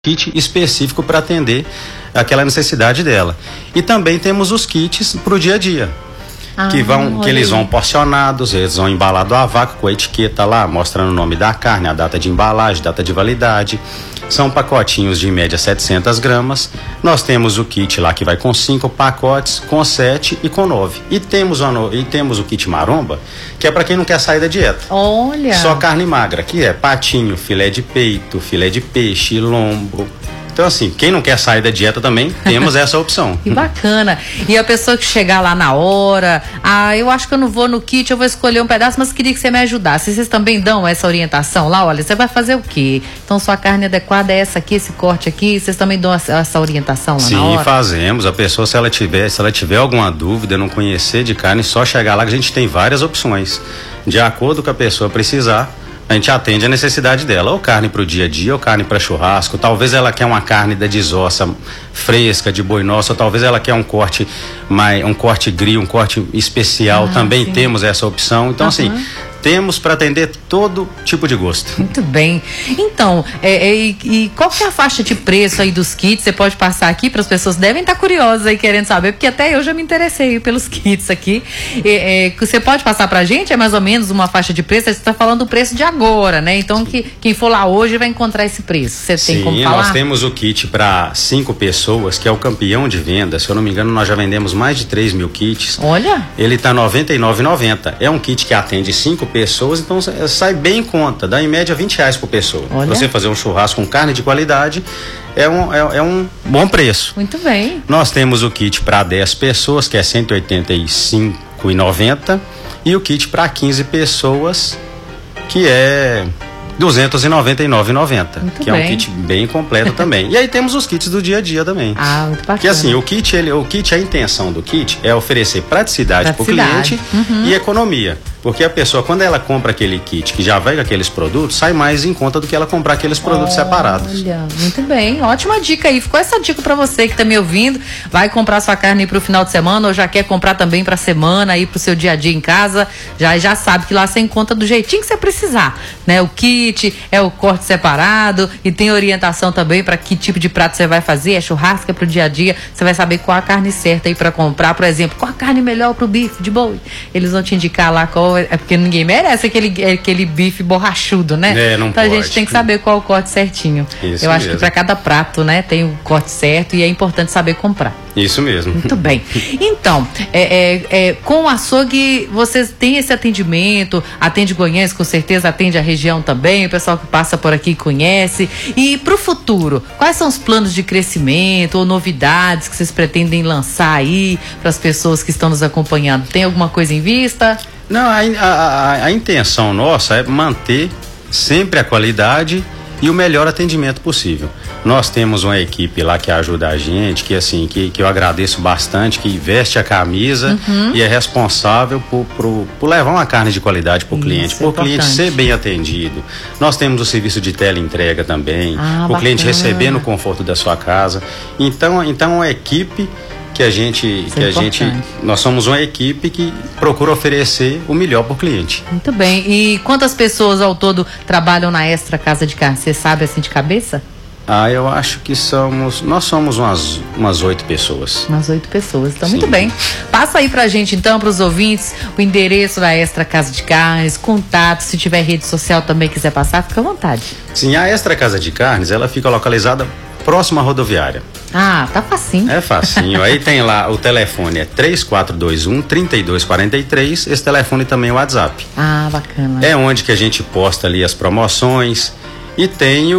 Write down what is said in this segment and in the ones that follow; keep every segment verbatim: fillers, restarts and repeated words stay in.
kit específico para atender aquela necessidade dela. E também temos os kits para o dia a dia. Ah, que vão, que eles vão porcionados, eles vão embalados a vácuo com a etiqueta lá, mostrando o nome da carne, a data de embalagem, data de validade. São pacotinhos de em média setecentas gramas. Nós temos o kit lá que vai com cinco pacotes, com sete e com nove. E temos, uma, e temos o kit maromba, que é para quem não quer sair da dieta. Olha! Só carne magra, que é patinho, filé de peito, filé de peixe, lombo. Então, assim, quem não quer sair da dieta também, temos essa opção. Que bacana. E a pessoa que chegar lá na hora, ah, eu acho que eu não vou no kit, eu vou escolher um pedaço, mas queria que você me ajudasse. Vocês também dão essa orientação lá? Olha, você vai fazer o quê? Então, sua carne adequada é essa aqui, esse corte aqui, vocês também dão essa orientação lá Sim, na hora? Sim, fazemos. A pessoa, se ela tiver, se ela tiver alguma dúvida, não conhecer de carne, só chegar lá que a gente tem várias opções. De acordo com a pessoa precisar, a gente atende a necessidade dela, ou carne para o dia a dia, ou carne para churrasco. Talvez ela quer uma carne da desossa fresca, de boi nosso, ou talvez ela quer um corte mais, um corte grill, um corte especial. Ah, também sim. Temos essa opção. Então, uhum. assim, temos para atender todo tipo de gosto. Muito bem. Então, é, é, e, e qual que é a faixa de preço aí dos kits? Você pode passar aqui para as pessoas, devem estar curiosas aí querendo saber, porque até eu já me interessei pelos kits aqui. É, é, você pode passar para a gente? É mais ou menos uma faixa de preço? Você está falando do preço de agora, né? Então, que, quem for lá hoje vai encontrar esse preço. Você Sim, tem como falar? Nós temos o kit para cinco pessoas, que é o campeão de venda. Se eu não me engano, nós já vendemos mais de três mil kits. Olha! Ele está noventa e nove reais e noventa centavos. É um kit que atende cinco pessoas, então sai bem em conta, dá em média vinte reais por pessoa. Olha. Você fazer um churrasco com carne de qualidade é um, é, é um bom preço. Muito bem. Nós temos o kit para dez pessoas, que é cento e oitenta e cinco reais e noventa centavos, e o kit para quinze pessoas, que é duzentos e noventa e nove reais e noventa centavos, que bem. É um kit bem completo também. E aí temos os kits do dia a dia também. Ah, muito bacana. Que assim, o kit, ele, o kit, a intenção do kit é oferecer praticidade, praticidade. para o cliente uhum. e economia. Porque a pessoa, quando ela compra aquele kit que já vai com aqueles produtos, sai mais em conta do que ela comprar aqueles produtos Olha, separados. Olha, muito bem. Ótima dica aí. Ficou essa dica para você que tá me ouvindo. Vai comprar sua carne pro final de semana ou já quer comprar também pra semana aí pro seu dia a dia em casa. Já, já sabe que lá você encontra do jeitinho que você precisar, né? O kit, é o corte separado e tem orientação também para que tipo de prato você vai fazer. É churrasco, é pro dia a dia. Você vai saber qual a carne certa aí para comprar. Por exemplo, qual a carne melhor pro bife de boi. Eles vão te indicar lá qual. É porque ninguém merece aquele, aquele bife borrachudo, né? É, não então pode. A gente tem que saber qual o corte certinho. Isso Eu acho mesmo. que para cada prato, né, tem o corte certo e é importante saber comprar. Isso mesmo. Muito bem. Então, é, é, é, com o açougue, vocês têm esse atendimento, atende Goiânia, com certeza atende a região também, o pessoal que passa por aqui conhece. E para o futuro, quais são os planos de crescimento ou novidades que vocês pretendem lançar aí para as pessoas que estão nos acompanhando? Tem alguma coisa em vista? Não, a, a, a, a intenção nossa é manter sempre a qualidade e o melhor atendimento possível. Nós temos uma equipe lá que ajuda a gente, que assim, que, que eu agradeço bastante, que veste a camisa uhum. e é responsável por, por, por levar uma carne de qualidade para o cliente, para o cliente ser bem atendido. Nós temos o serviço de teleentrega também, ah, o cliente receber no conforto da sua casa. Então, então a equipe que a gente, Isso que é a gente, nós somos uma equipe que procura oferecer o melhor para o cliente. Muito bem. E quantas pessoas ao todo trabalham na Extra Casa de Carne? Você sabe assim de cabeça? Ah, eu acho que somos, nós somos umas umas oito pessoas. Umas oito pessoas, então Sim. Muito bem. Passa aí pra gente então, pros ouvintes, o endereço da Extra Casa de Carnes, contato, se tiver rede social também quiser passar, fica à vontade. Sim, a Extra Casa de Carnes, ela fica localizada próxima à rodoviária. Ah, tá facinho. É facinho. Aí tem lá, o telefone é três quatro dois um, três dois quatro três, esse telefone também é o WhatsApp. Ah, bacana. É onde que a gente posta ali as promoções e tem o,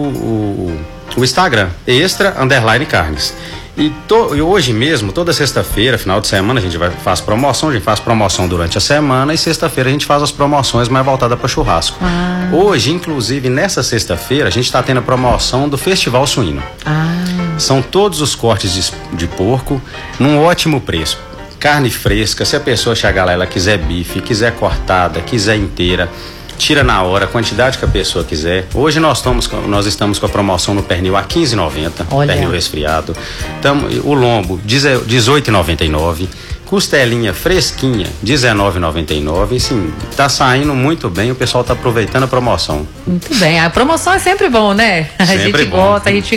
o, o, o Instagram, Extra Underline Carnes. E, to, e hoje mesmo, toda sexta-feira, final de semana, a gente vai, faz promoção, a gente faz promoção durante a semana e sexta-feira a gente faz as promoções mais voltadas para churrasco. Ah. Hoje, inclusive, nessa sexta-feira, a gente está tendo a promoção do Festival Suíno. Ah. São todos os cortes de, de porco num ótimo preço. Carne fresca, se a pessoa chegar lá, ela quiser bife, quiser cortada, quiser inteira, tira na hora, a quantidade que a pessoa quiser. Hoje nós estamos, nós estamos com a promoção no pernil a quinze reais e noventa centavos, pernil resfriado. Tamo, o lombo, dezoito reais e noventa e nove centavos. costelinha fresquinha, dezenove reais e noventa e nove centavos. Sim, tá saindo muito bem, o pessoal tá aproveitando a promoção. Muito bem, a promoção é sempre bom, né? A sempre gente bom. gosta, a gente